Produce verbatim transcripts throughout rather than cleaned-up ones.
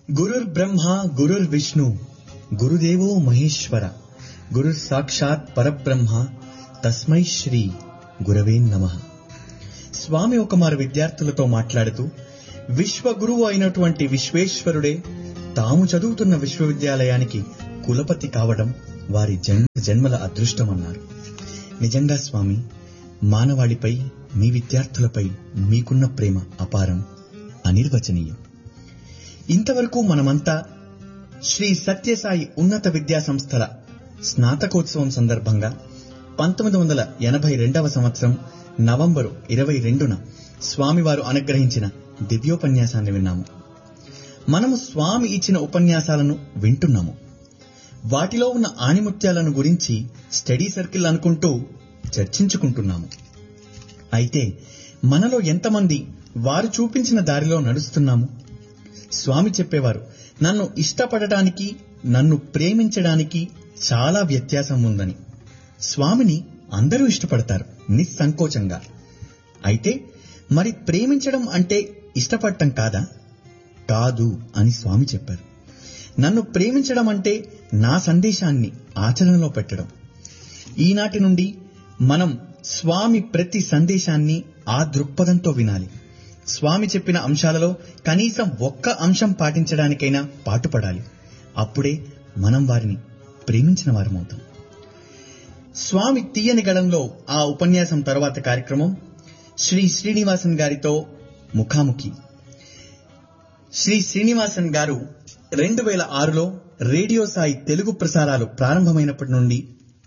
గురుర్ బ్రహ్మ గురుర్ విష్ణు గురుదేవో మహేశ్వర గురుర్ సాక్షాత్ పరబ్రహ్మ తస్మై శ్రీ గురవే నమః. స్వామి ఒకమారు విద్యార్థులతో మాట్లాడుతూ విశ్వగురువు అయినటువంటి విశ్వేశ్వరుడే తాము చదువుతున్న విశ్వవిద్యాలయానికి కులపతి కావడం వారి జన్మల అదృష్టమన్నారు. నిజంగా స్వామి, మానవాళిపై, మీ విద్యార్థులపై మీకున్న ప్రేమ అపారం, అనిర్వచనీయం. ఇంతవరకు మనమంతా శ్రీ సత్యసాయి ఉన్నత విద్యా సంస్థల స్నాతకోత్సవం సందర్భంగా పంతొమ్మిది వందల ఎనభై రెండవ సంవత్సరం నవంబరు ఇరవై రెండున స్వామివారు అనుగ్రహించిన దివ్యోపన్యాసాన్ని విన్నాము. మనము స్వామి ఇచ్చిన ఉపన్యాసాలను వింటున్నాము. వాటిలో ఉన్న ఆణిముత్యాలను గురించి స్టడీ సర్కిల్ అనుకుంటూ చర్చించుకుంటున్నాము. అయితే మనలో ఎంతమంది వారు చూపించిన దారిలో నడుస్తున్నాము? స్వామి చెప్పేవారు, నన్ను ఇష్టపడటానికి, నన్ను ప్రేమించడానికి చాలా వ్యత్యాసం ఉందని. స్వామిని అందరూ ఇష్టపడతారు నిస్సంకోచంగా. అయితే మరి ప్రేమించడం అంటే ఇష్టపడటం కాదా? కాదు అని స్వామి చెప్పారు. నన్ను ప్రేమించడం అంటే నా సందేశాన్ని ఆచరణలో పెట్టడం. ఈనాటి నుండి మనం స్వామి ప్రతి సందేశాన్ని ఆ దృక్పథంతో వినాలి. స్వామి చెప్పిన అంశాలలో కనీసం ఒక్క అంశం పాటించడానికైనా పాటుపడాలి. అప్పుడే మనం వారిని ప్రేమించిన వారమవుతాం. స్వామి తీయని గళంలో ఆ ఉపన్యాసం తరువాత కార్యక్రమం శ్రీ శ్రీనివాసన్ గారితో ముఖాముఖి. శ్రీ శ్రీనివాసన్ గారు రెండు వేల ఆరులో రేడియో సాయి తెలుగు ప్రసారాలు ప్రారంభమైనప్పటి నుండి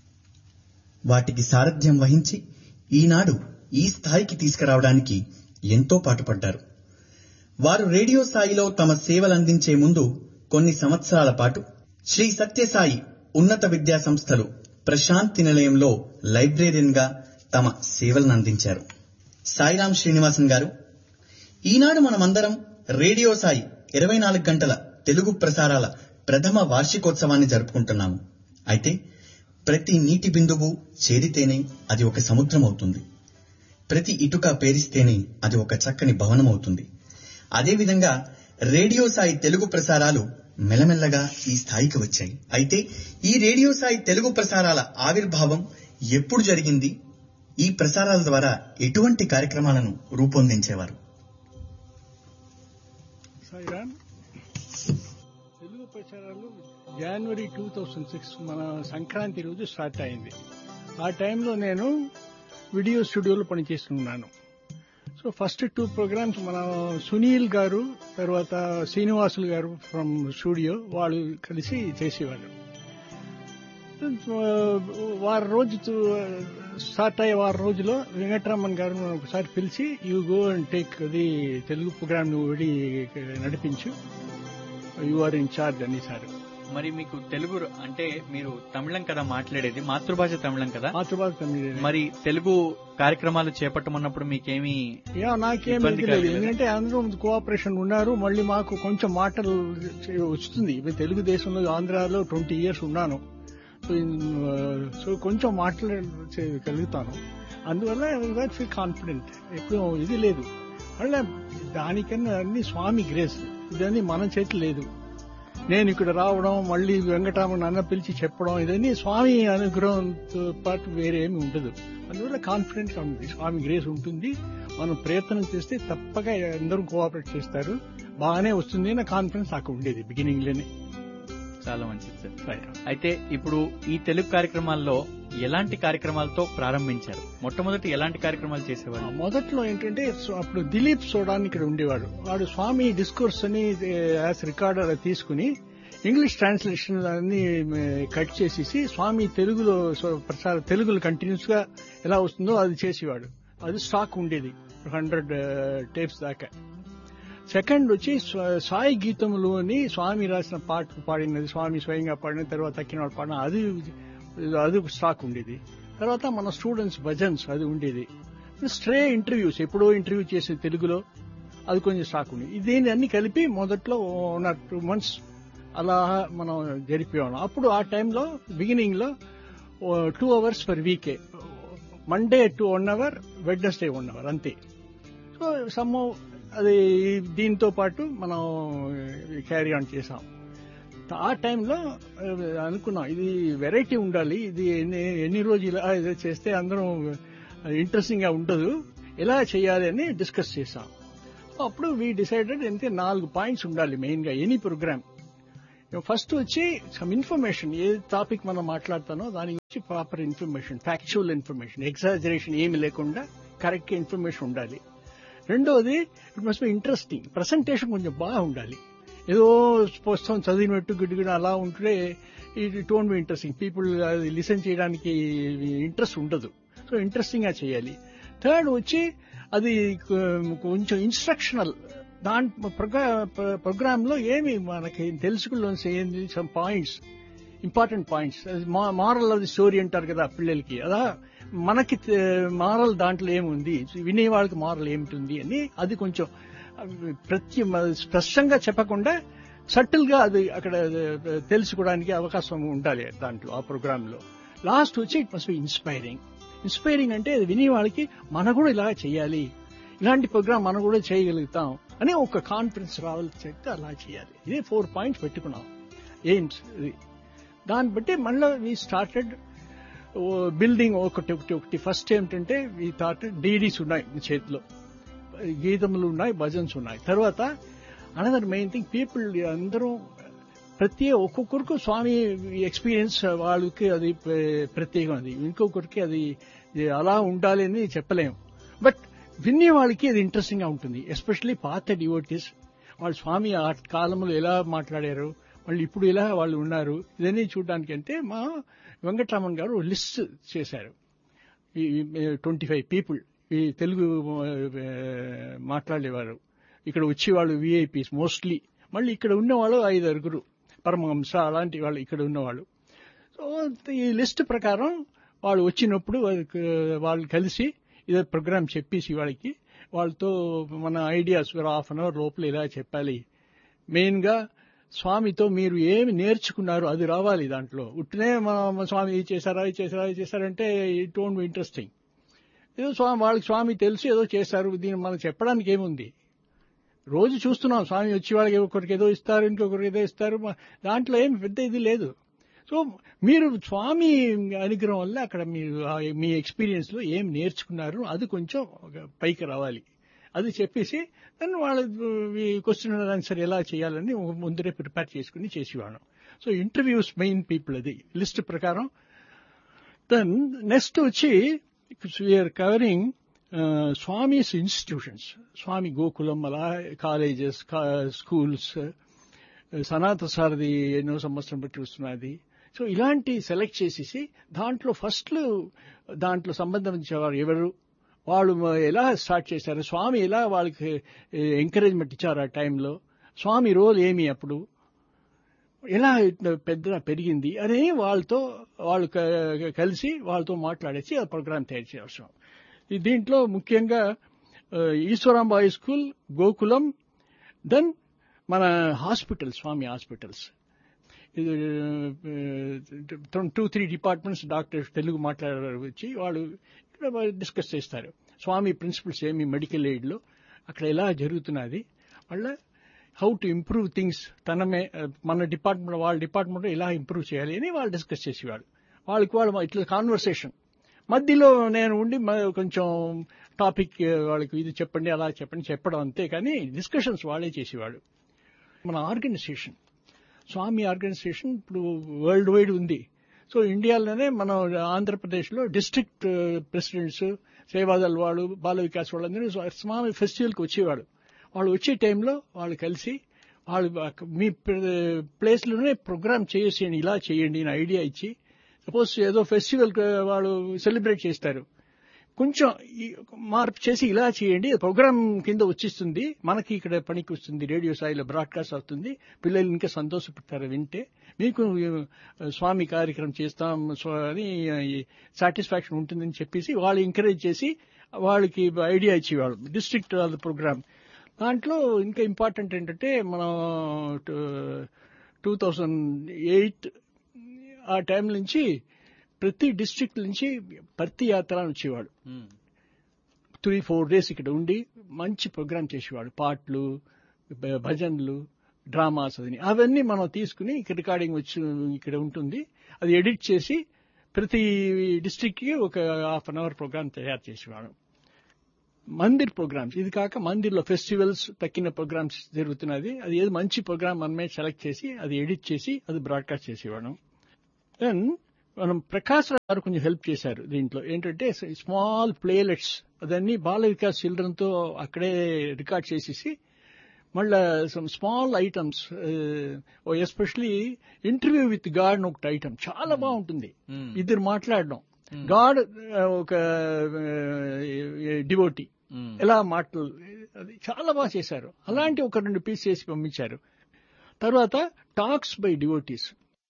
వాటికి సారథ్యం వహించి ఈనాడు ఈ స్థాయికి తీసుకురావడానికి ఎంతో పాటుపడ్డారు. వారు రేడియో సాయిలో తమ సేవలందించే ముందు కొన్ని సంవత్సరాల పాటు శ్రీ సత్యసాయి ఉన్నత విద్యా సంస్థలు ప్రశాంతి నిలయంలో లైబ్రేరియన్ గా తమ సేవలను అందించారు. సాయిరాం శ్రీనివాసన్ గారు, ఈనాడు మనమందరం రేడియో సాయి ఇరవై నాలుగు గంటల తెలుగు ప్రసారాల ప్రథమ వార్షికోత్సవాన్ని జరుపుకుంటున్నాము. అయితే ప్రతి నీటి బిందువు చేరితేనే అది ఒక సముద్రం అవుతుంది. ప్రతి ఇటుక పేరిస్తేనే అది ఒక చక్కని భవనం అవుతుంది. అదేవిధంగా రేడియో సాయి తెలుగు ప్రసారాలు మెల్లమెల్లగా ఈ స్థాయికి వచ్చాయి. అయితే ఈ రేడియో సాయి తెలుగు ప్రసారాల ఆవిర్భావం ఎప్పుడు జరిగింది? ఈ ప్రసారాల ద్వారా ఎటువంటి కార్యక్రమాలను రూపొందించేవారు? తెలుగు ప్రసారాలు జనవరి టూ థౌజండ్ సిక్స్ మన సంక్రాంతి రోజు స్టార్ట్ అయింది. ఆ టైంలో నేను వీడియో స్టూడియోలో పనిచేస్తున్నాను. సో ఫస్ట్ టూ ప్రోగ్రామ్స్ మన సునీల్ గారు, తర్వాత శ్రీనివాసులు గారు ఫ్రమ్ స్టూడియో వాళ్ళు కలిసి చేసేవాళ్ళు. వారం రోజు స్టార్ట్ అయ్యే వారం రోజులో వెంకటరామన్ గారు ఒకసారి పిలిచి, you go and take the Telugu programme నువ్వు వెళ్ళి నడిపించు, యు ఆర్ ఇన్ చార్జ్ అనేసారు. మరి మీకు తెలుగు అంటే మీరు తమిళం కదా మాట్లాడేది, మాతృభాష తమిళం కదా? మాతృభాష తమిళం. మరి తెలుగు కార్యక్రమాలు చేపట్టమన్నప్పుడు మీకేమీ? నాకేమీ తెలియదు, ఎందుకంటే అందరూ కోఆపరేషన్ ఉన్నారు. మళ్ళీ మాకు కొంచెం మాటలు వస్తుంది. తెలుగుదేశంలో ఆంధ్రాలో ట్వంటీ ఇయర్స్ ఉన్నాను. సో కొంచెం మాట్లాడగలుగుతాను. అందువల్ల ఫీల్ కాన్ఫిడెంట్. ఎక్కువ ఇది లేదు. మళ్ళీ దానికన్నా అన్ని స్వామి గ్రేస్, ఇదన్నీ మన చేతి లేదు. నేను ఇక్కడ రావడం, మళ్ళీ వెంకటరామన్ అన్న పిలిచి చెప్పడం, ఇదన్నీ స్వామి అనుగ్రహంతో పాటు వేరే ఏమి ఉండదు. అందువల్ల కాన్ఫిడెంట్ గా ఉంది. స్వామి గ్రేస్ ఉంటుంది. మనం ప్రయత్నం చేస్తే తప్పక అందరూ కోఆపరేట్ చేస్తారు, బాగానే వస్తుంది అన్న కాన్ఫిడెన్స్ నాకు ఉండేది బిగినింగ్ లోనే. చాలా మంచిది సార్. అయితే ఇప్పుడు ఈ తెలుగు కార్యక్రమాల్లో ఎలాంటి కార్యక్రమాలతో ప్రారంభించారు? మొట్టమొదటి ఎలాంటి కార్యక్రమాలు చేసేవారు? మొదట్లో ఏంటంటే అప్పుడు దిలీప్ సోడాన్ ఇక్కడ ఉండేవాడు. వాడు స్వామి డిస్కోర్స్ అని యాజ్ రికార్డర్ తీసుకుని ఇంగ్లీష్ ట్రాన్స్లేషన్ అన్ని కట్ చేసేసి స్వామి తెలుగులో ప్రసారం తెలుగులో కంటిన్యూస్ గా ఎలా వస్తుందో అది చేసేవాడు. అది స్టాక్ ఉండేది హండ్రెడ్ టేప్స్ దాకా. సెకండ్ వచ్చి సాయి గీతములు అని స్వామి రాసిన పాటలు పాడినది, స్వామి స్వయంగా పాడిన తర్వాత తక్కిన వాడు పాడిన అది అది స్టాక్ ఉండేది. తర్వాత మన స్టూడెంట్స్ భజన్స్ అది ఉండేది. స్ట్రే ఇంటర్వ్యూస్ ఎప్పుడో ఇంటర్వ్యూ చేసే తెలుగులో అది కొంచెం స్టాక్ ఉండేది. దీన్ని అన్ని కలిపి మొదట్లో వన్ ఆర్ టూ మంత్స్ అలా మనం జరిపేవాళ్ళం. అప్పుడు ఆ టైంలో బిగినింగ్ లో two hours per VK, Monday to one hour, Wednesday one hour అంతే. సో సమ్ అది దీంతో పాటు మనం క్యారీ ఆన్ చేసాం. ఆ టైంలో అనుకున్నాం ఇది వెరైటీ ఉండాలి, ఇది ఎన్ని ఎన్ని రోజులు ఇలా ఏదో చేస్తే అందరం ఇంట్రెస్టింగ్ గా ఉండదు, ఎలా చేయాలి అని డిస్కస్ చేసాం. అప్పుడు వీ డిసైడెడ్ అంటే నాలుగు పాయింట్స్ ఉండాలి మెయిన్ గా ఎనీ ప్రోగ్రామ్. ఫస్ట్ వచ్చి సమ్ ఇన్ఫర్మేషన్, ఏ టాపిక్ మనం మాట్లాడతానో దాని గురించి proper information, factual information, exaggeration ఏమి లేకుండా కరెక్ట్ ఇన్ఫర్మేషన్ ఉండాలి. రెండోది it must be interesting, presentation కొంచెం బాగా ఉండాలి. ఏదో పుస్తకం చదివినట్టు గిడ్డుగా అలా ఉంటే it won't be interesting, people అది లిసన్ చేయడానికి ఇంట్రెస్ట్ ఉండదు. సో ఇంట్రెస్టింగ్ గా చేయాలి. థర్డ్ వచ్చి అది కొంచెం ఇన్స్ట్రక్షనల్, దాని ప్రోగ్రామ్ లో ఏమి మనకి తెలుసుకోవాల్సి ఏంది some points, important points, moral of the story అంటారు కదా పిల్లలకి, అలా మనకి మారల్ దాంట్లో ఏముంది, వినే వాళ్ళకి మారల్ ఏమిటి అని అది కొంచెం ప్రతి స్పష్టంగా చెప్పకుండా సటిల్ గా అది అక్కడ తెలుసుకోవడానికి అవకాశం ఉండాలి దాంట్లో ఆ ప్రోగ్రామ్ లో. లాస్ట్ వచ్చి it must be inspiring. Inspiring అంటే అది వినే వాళ్ళకి మనం కూడా ఇలా చేయాలి, ఇలాంటి ప్రోగ్రామ్ మనం కూడా చేయగలుగుతాం అని ఒక కాన్ఫిడెన్స్ రావాలి, చెప్తే అలా చేయాలి. ఇదే ఫోర్ పాయింట్స్ పెట్టుకున్నాం ఎయిమ్స్. ఇది దాన్ని బట్టి మళ్ళీ వీ స్టార్టెడ్ బిల్డింగ్ ఒకటి ఒకటి ఒకటి. ఫస్ట్ ఏమిటంటే వీ స్టార్టెడ్ డీడీస్ ఉన్నాయి చేతిలో, గీతములు ఉన్నాయి, భజన్స్ ఉన్నాయి. తర్వాత అనదర్ మెయిన్ థింగ్, పీపుల్ అందరూ ప్రతి ఒక్కొక్కరికి స్వామి ఎక్స్పీరియన్స్ వాళ్ళకి అది ప్రత్యేకం, అది ఇంకొకరికి అది అలా ఉండాలి అని చెప్పలేము. బట్ వినే వాళ్ళకి అది ఇంట్రెస్టింగ్ గా ఉంటుంది. ఎస్పెషల్లీ పాత డివోటీస్, వాళ్ళు స్వామి ఆ కాలంలో ఎలా మాట్లాడారు, వాళ్ళు ఇప్పుడు ఎలా వాళ్ళు ఉన్నారు, ఇదన్నీ చూడడానికి అంటే మా వెంకటరామన్ గారు లిస్ట్ చేశారు. ఈ ట్వంటీ ఫైవ్ పీపుల్ ఈ తెలుగు మాట్లాడేవారు, ఇక్కడ వచ్చేవాళ్ళు విఐపీస్ మోస్ట్లీ, మళ్ళీ ఇక్కడ ఉన్నవాళ్ళు ఐదు ఆరుగురు పరమహంస అలాంటి వాళ్ళు ఇక్కడ ఉన్నవాళ్ళు. సో ఈ లిస్ట్ ప్రకారం వాళ్ళు వచ్చినప్పుడు వాళ్ళు కలిసి ఇదే ప్రోగ్రామ్ చెప్పేసి వాళ్ళకి వాళ్ళతో మన ఐడియాస్ హాఫ్ అన్ అవర్ లోపల ఇలా చెప్పాలి. మెయిన్ గా స్వామితో మీరు ఏమి నేర్చుకున్నారు అది రావాలి దాంట్లో. ఉట్టినే మన స్వామి ఇది చేశారా ఇది చేశారా ఇది చేశారంటే ఇట్ వోంట్ బి ఇంట్రెస్టింగ్. ఏదో స్వామి వాళ్ళకి స్వామి తెలుసు ఏదో చేశారు, దీన్ని మనం చెప్పడానికి ఏముంది. రోజు చూస్తున్నాం స్వామి వచ్చి వాళ్ళకి ఒకరికి ఏదో ఇస్తారు, ఇంకొకరికి ఏదో ఇస్తారు, దాంట్లో ఏం పెద్ద ఇది లేదు. సో మీరు స్వామి అనుగ్రహం వల్ల అక్కడ మీరు మీ ఎక్స్పీరియన్స్ లో ఏం నేర్చుకున్నారు అది కొంచెం పైకి రావాలి. అది చెప్పేసి దాన్ని వాళ్ళ క్వశ్చన్ ఆన్సర్ ఎలా చేయాలని ముందరే ప్రిపేర్ చేసుకుని చేసేవాళ్ళం. సో ఇంటర్వ్యూస్ మెయిన్ పీపుల్ అది లిస్ట్ ప్రకారం. దెన్ నెక్స్ట్ వచ్చి వీఆర్ కవరింగ్ స్వామిస్ ఇన్స్టిట్యూషన్స్, స్వామి గోకులం అలా కాలేజెస్, స్కూల్స్, సనాతన సారథి ఎన్నో సంవత్సరం బట్టి వస్తున్నది. సో ఇలాంటి సెలెక్ట్ చేసేసి దాంట్లో ఫస్ట్ దాంట్లో సంబంధించేవారు ఎవరు, వాళ్ళు ఎలా స్టార్ట్ చేశారు, స్వామి ఎలా వాళ్ళకి ఎంకరేజ్మెంట్ ఇచ్చారు ఆ టైంలో, స్వామి రోల్ ఏమి అప్పుడు, ఎలా పెద్ద పెరిగింది అని వాళ్ళతో వాళ్ళు కలిసి వాళ్ళతో మాట్లాడేసి ఆ ప్రోగ్రామ్ తయారు చేయాల్సి. దీంట్లో ముఖ్యంగా Eswaramba high school, Gokulam, then మన హాస్పిటల్ స్వామి hospitals, two three departments doctors Telugu మాట్లాడే వచ్చి వాళ్ళు డిస్కస్ చేస్తారు. స్వామి ప్రిన్సిపల్స్ ఏమి మెడికల్ ఎయిడ్ లో అక్కడ ఎలా జరుగుతున్నది, వాళ్ళ హౌ టు ఇంప్రూవ్ థింగ్స్, తనమే మన డిపార్ట్మెంట్ వాళ్ళ డిపార్ట్మెంట్ ఎలా ఇంప్రూవ్ చేయాలి అని వాళ్ళు డిస్కస్ చేసేవాళ్ళు. వాళ్ళకి వాళ్ళు ఇట్లా కాన్వర్సేషన్ మధ్యలో నేను ఉండి కొంచెం టాపిక్ వాళ్ళకి ఇది చెప్పండి అలా చెప్పండి చెప్పడం అంతే, కానీ డిస్కషన్స్ వాళ్ళే చేసేవాళ్ళు. మన ఆర్గనైజేషన్, స్వామి ఆర్గనైజేషన్ ఇప్పుడు వరల్డ్ వైడ్ ఉంది. సో ఇండియాలోనే మనం ఆంధ్రప్రదేశ్లో డిస్ట్రిక్ట్ ప్రెసిడెంట్స్, సేవాదల్ వాళ్ళు, బాల వికాస్ వాళ్ళందరూ స్వామి ఫెస్టివల్కి వచ్చేవాడు. వాళ్ళు వచ్చే టైంలో వాళ్ళు కలిసి వాళ్ళు మీ ప్లేస్లోనే ప్రోగ్రామ్ చేసేయండి, ఇలా చేయండి అని ఐడియా ఇచ్చి, సపోజ్ ఏదో ఫెస్టివల్ వాళ్ళు సెలబ్రేట్ చేస్తారు, కొంచెం మార్పు చేసి ఇలా చేయండి, ప్రోగ్రామ్ కింద వచ్చిస్తుంది, మనకి ఇక్కడ పనికి వస్తుంది, రేడియో స్థాయిలో బ్రాడ్కాస్ట్ అవుతుంది, పిల్లలు ఇంకా సంతోషపడతారు వింటే, మీకు స్వామి కార్యక్రమం చేస్తాం అని సాటిస్ఫాక్షన్ ఉంటుందని చెప్పేసి వాళ్ళు ఎంకరేజ్ చేసి వాళ్ళకి ఐడియా ఇచ్చేవాళ్ళు డిస్ట్రిక్ట్ ప్రోగ్రామ్. దాంట్లో ఇంకా ఇంపార్టెంట్ ఏంటంటే మనం టూ థౌజండ్ ఎయిట్ ఆ టైం నుంచి ప్రతి డిస్ట్రిక్ట్ నుంచి భర్తీ యాత్ర అని వచ్చేవాడు. త్రీ ఫోర్ డేస్ ఇక్కడ ఉండి మంచి ప్రోగ్రామ్ చేసేవాడు. పాటలు, భజనలు, డ్రామాస్ అని అవన్నీ మనం తీసుకుని రికార్డింగ్ వచ్చి ఇక్కడ ఉంటుంది. అది ఎడిట్ చేసి ప్రతి డిస్ట్రిక్ట్ కి ఒక హాఫ్ అన్ అవర్ ప్రోగ్రామ్ తయారు చేసేవాడు. మందిర్ ప్రోగ్రామ్స్, ఇది కాక మందిర్లో ఫెస్టివల్స్ తక్కిన ప్రోగ్రామ్స్ జరుగుతున్నది. అది ఏది మంచి ప్రోగ్రామ్ మనమే సెలెక్ట్ చేసి అది ఎడిట్ చేసి అది బ్రాడ్కాస్ట్ చేసేవాడు. దెన్ మనం ప్రకాశ్ రావు గారు కొంచెం హెల్ప్ చేశారు దీంట్లో. ఏంటంటే స్మాల్ ప్లేలెట్స్ అదన్నీ బాల వికాస్ చిల్డ్రన్ తో అక్కడే రికార్డ్ చేసేసి మళ్ళా some small items, especially interview with God ఒకటి ఐటమ్ చాలా బాగుంటుంది. ఇద్దరు మాట్లాడడం, గాడ్ ఒక డివోటీ ఎలా మాటలు, అది చాలా బాగా చేశారు. అలాంటి ఒక రెండు పీస్ చేసి పంపించారు. తర్వాత టాక్స్ బై డివోటీస్,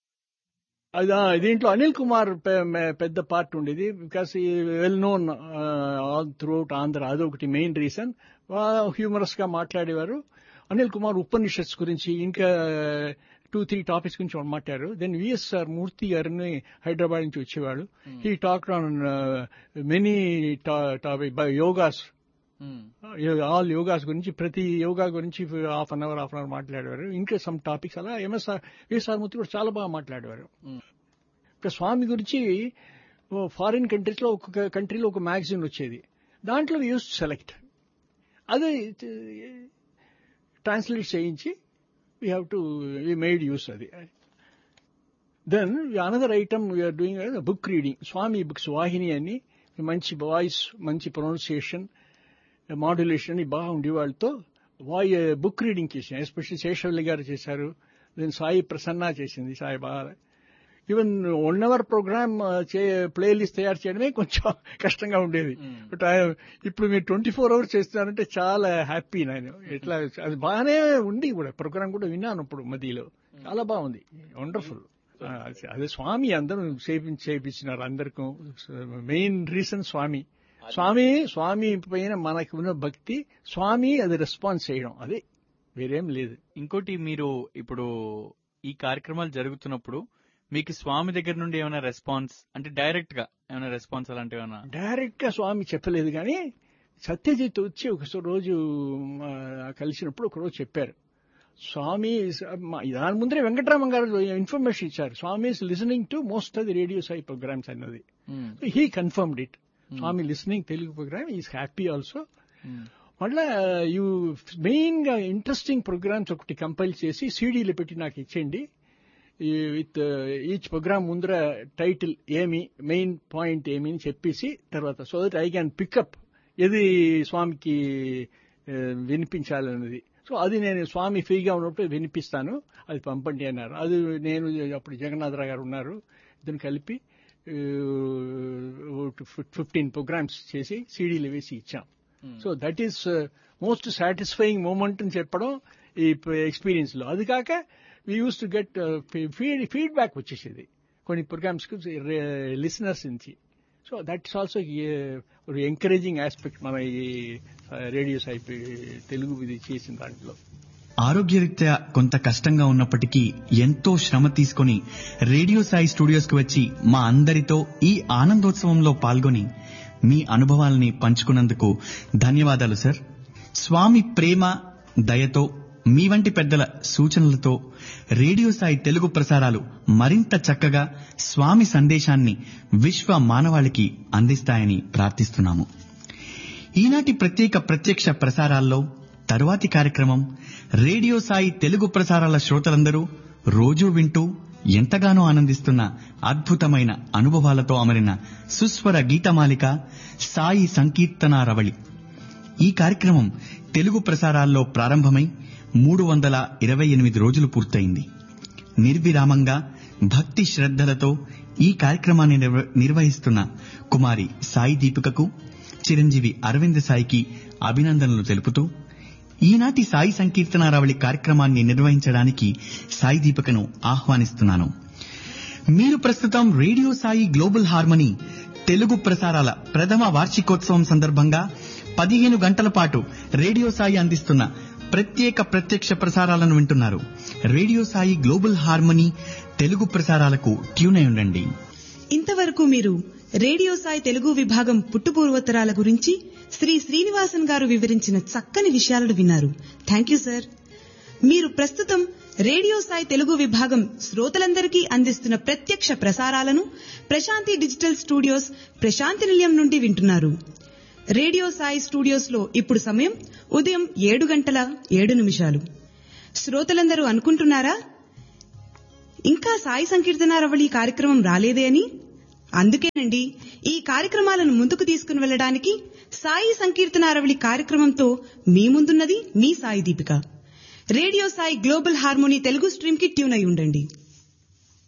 అది దీంట్లో అనిల్ కుమార్ పెద్ద పార్ట్ ఉండేది. బికాస్ ఈ well known all throughout Andhra, అదొకటి మెయిన్ రీజన్. హ్యూమరస్ గా మాట్లాడేవారు. అనిల్ కుమార్ ఉపనిషత్స్ గురించి ఇంకా టూ త్రీ టాపిక్స్ గురించి మాట్లాడారు. దెన్ విఎస్ఆర్ మూర్తి గారిని హైదరాబాద్ నుంచి వచ్చేవాడు. He talk on many topic by yogas, all yogas గురించి, ప్రతి యోగా గురించి half an hour half an hour మాట్లాడేవారు. ఇంకా సమ్ టాపిక్స్ అలా ఎంఎస్ఆర్ విఎస్ఆర్ మూర్తి కూడా చాలా బాగా మాట్లాడేవారు. ఇంకా స్వామి గురించి ఫారిన్ కంట్రీస్ లో ఒక్కొక్క కంట్రీలో ఒక మ్యాగజైన్ వచ్చేది, దాంట్లో యూస్ సెలెక్ట్, అది ట్రాన్స్లేట్ చేయించి we have to we made use అది. Then another item we are doing book reading. స్వామి బుక్స్ వాహిని అని మంచి వాయిస్, మంచి ప్రొనౌన్సియేషన్, మాడ్యులేషన్ బాగా ఉండే వాళ్ళతో వాయి బుక్ రీడింగ్ చేసాం. ఎస్పెషల్లీ శేషవల్లి గారు చేశారు. దెన్ సాయి ప్రసన్న చేసింది, సాయి బాగా. Even one hour programme playlist తయారు చేయడమే కొంచెం కష్టంగా ఉండేది. బట్ ఇప్పుడు మీరు ట్వంటీ ఫోర్ అవర్స్ చేస్తున్నారంటే చాలా హ్యాపీ. నేను ఎట్లా అది బాగానే ఉంది కూడా, ప్రోగ్రామ్ కూడా విన్నాను ఇప్పుడు మధ్యలో, చాలా బాగుంది, వండర్ఫుల్. అదే స్వామి అందరూ చేపించి చేయించినారు అందరికీ. మెయిన్ రీజన్ స్వామి స్వామి స్వామి పైన మనకు ఉన్న భక్తి, స్వామి అది రెస్పాన్స్ చేయడం, అదే వేరేం లేదు. ఇంకోటి, మీరు ఇప్పుడు ఈ కార్యక్రమాలు జరుగుతున్నప్పుడు మీకు స్వామి దగ్గర నుండి ఏమైనా రెస్పాన్స్, అంటే డైరెక్ట్ గా ఏమైనా రెస్పాన్స్ అలాంటివి ఏమైనా? డైరెక్ట్ గా స్వామి చెప్పలేదు, కానీ సత్యజిత్ వచ్చి ఒక రోజు కలిసినప్పుడు ఒక రోజు చెప్పారు, స్వామి దాని ముందరే వెంకటరామన్ గారు ఇన్ఫర్మేషన్ ఇచ్చారు, స్వామి is listening to most of the radio Sai programmes అన్నది. He confirmed it. Swamy listening Telugu programme, is happy also. మళ్ళా యూ మెయిన్ గా ఇంట్రెస్టింగ్ ప్రోగ్రామ్స్ ఒకటి కంపైల్ చేసి సీడీలు పెట్టి నాకు ఇచ్చేయండి, విత్ ఈచ్ ప్రోగ్రామ్ ముందర టైటిల్ ఏమి, మెయిన్ పాయింట్ ఏమి అని చెప్పేసి తర్వాత, so that I can pickup ఏది స్వామికి వినిపించాలన్నది. సో అది నేను స్వామి ఫ్రీగా ఉన్నప్పుడు వినిపిస్తాను, అది పంపండి అన్నారు. అది నేను అప్పుడు జగన్నాథరావు గారు ఉన్నారు, ఇద్దరు కలిపి ఫిఫ్టీన్ ప్రోగ్రామ్స్ చేసి సీడీలు వేసి ఇచ్చాం. So that is most satisfying moment అని చెప్పడం ఈ ఎక్స్పీరియన్స్ లో. అది కాక we use to get feedback వచ్చేసేది కొన్ని ప్రోగ్రామ్స్ కు లిసనర్స్ నుంచి. So that is also encouraging aspect మన ఈ రేడియో సాయి తెలుగు ఇది చేసిన దాంట్లో. ఆరోగ్యరీత్యా కొంత కష్టంగా ఉన్నప్పటికీ ఎంతో శ్రమ తీసుకుని రేడియో సాయి స్టూడియోస్ కు వచ్చి మా అందరితో ఈ ఆనందోత్సవంలో పాల్గొని మీ అనుభవాల్ని పంచుకున్నందుకు ధన్యవాదాలు సార్. స్వామి ప్రేమ, దయతో, మీ వంటి పెద్దల సూచనలతో రేడియో సాయి తెలుగు ప్రసారాలు మరింత చక్కగా స్వామి సందేశాన్ని విశ్వ మానవాళికి అందిస్తాయని ప్రార్థిస్తున్నాము. ఈనాటి ప్రత్యేక ప్రత్యక్ష ప్రసారాల్లో తరువాతి కార్యక్రమం రేడియో సాయి తెలుగు ప్రసారాల శ్రోతలందరూ రోజూ వింటూ ఎంతగానో ఆనందిస్తున్న అద్భుతమైన అనుభవాలతో అమరిన సుస్వర గీతమాలిక సాయి సంకీర్తనారవళి. ఈ కార్యక్రమం తెలుగు ప్రసారాల్లో ప్రారంభమై మూడు వందల ఇరవై ఎనిమిది రోజులు పూర్తయింది. నిర్విరామంగా భక్తి శ్రద్ధలతో ఈ కార్యక్రమాన్ని నిర్వహిస్తున్న కుమారి సాయి దీపికకు, చిరంజీవి అరవింద్ సాయికి అభినందనలు తెలుపుతూ ఈనాటి సాయి సంకీర్తనారావళి కార్యక్రమాన్ని నిర్వహించడానికి సాయి దీపికను ఆహ్వానిస్తున్నాను. మీరు ప్రస్తుతం radio Sai global harmony Telugu ప్రసారాల ప్రథమ వార్షికోత్సవం సందర్భంగా పదిహేను గంటల పాటు రేడియో సాయి అందిస్తున్న ప్రత్యేక ప్రత్యక్ష ప్రసారాలను వింటున్నారు. Radio Sai global harmony Telugu ప్రసారాలకు tune అయి ఉండండి. ఇంతవరకు మీరు రేడియో సాయి తెలుగు విభాగం పుట్టుపూర్వోత్తరాల గురించి శ్రీ శ్రీనివాసన్ గారు వివరించిన చక్కని విషయాలను విన్నారు. Thank you sir. మీరు ప్రస్తుతం రేడియో సాయి తెలుగు విభాగం శ్రోతలందరికీ అందిస్తున్న ప్రత్యక్ష ప్రసారాలను ప్రశాంతి డిజిటల్ స్టూడియోస్ ప్రశాంతి నిలయం నుండి వింటున్నారు. రేడియో సాయి స్టూడియోస్ లో ఇప్పుడు సమయం ఉదయం ఏడు గంటల ఏడు నిమిషాలు. శ్రోతలందరూ అనుకుంటున్నారా, ఇంకా సాయి సంకీర్తనారవళి కార్యక్రమం రాలేదే అని? అందుకేనండి, ఈ కార్యక్రమాలను ముందుకు తీసుకుని వెళ్లడానికి సాయి సంకీర్తనారవళి కార్యక్రమంతో మీ ముందున్నది మీ Sai Deepika. Radio Sai global harmony Telugu stream కి ట్యూన్ అయి ఉండండి.